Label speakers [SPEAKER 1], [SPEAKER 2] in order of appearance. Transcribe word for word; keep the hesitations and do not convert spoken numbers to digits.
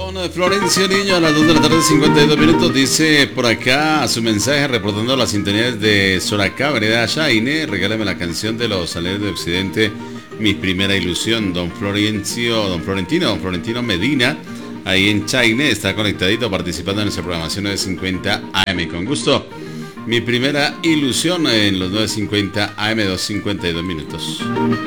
[SPEAKER 1] Don Florencio Niño a las dos de la tarde, cincuenta y dos minutos, dice por acá su mensaje reportando las sintonías de Soracá, Vereda Shaine. Regálame la canción de los Aleros de Occidente, Mi Primera Ilusión. Don Florencio, Don Florentino, Don Florentino Medina, ahí en Chaine, está conectadito participando en nuestra programación nueve cincuenta A M. Con gusto, Mi Primera Ilusión en los nueve cincuenta A M, dos cincuenta y dos minutos.